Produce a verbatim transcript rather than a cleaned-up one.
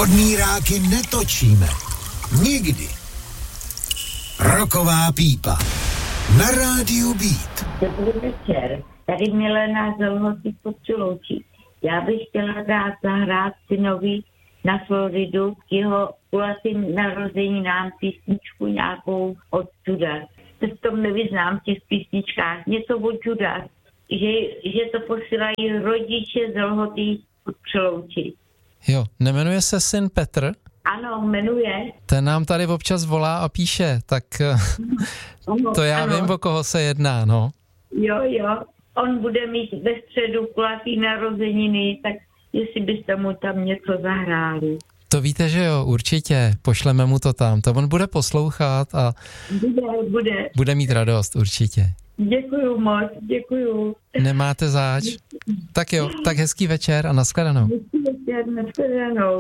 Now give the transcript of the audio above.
Odmíráky netočíme. Nikdy. Roková pípa. Na rádiu Beat. Dobrý večer. Tady Milena z Lhoty pod Přeloučí. Já bych chtěla dát zahrát synovi na Floridu k jeho kulatým narozeninám písničku nějakou od Judas. To v tom nevyznám v těch písničkách. Něco od Judas. Že, že to posílají rodiče z Lhoty pod Přeloučí. Jo, nemenuje se syn Petr? Ano, jmenuje. Ten nám tady občas volá a píše, tak ano, to já ano. vím, o koho se jedná, no. Jo, jo. On bude mít ve středu kulatý narozeniny, tak jestli byste mu tam něco zahráli. To víte, že jo, určitě, pošleme mu to tam, to on bude poslouchat a Bude, bude. bude mít radost, určitě. Děkuju moc, děkuju. Nemáte zač. Tak jo, tak hezký večer a nashledanou. Hezký večer, nashledanou.